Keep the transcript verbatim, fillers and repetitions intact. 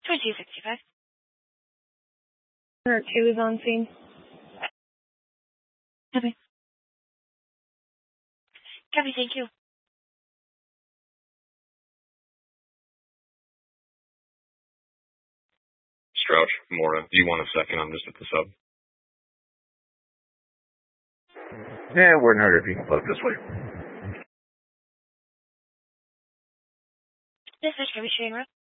twenty-two sixty-five. Alert two is on scene. Okay. Copy, thank you. Strouch, Mora, do you want a second? I'm just at the sub. Yeah, it wouldn't hurt if you can float this way. This is Kirby Shane Road.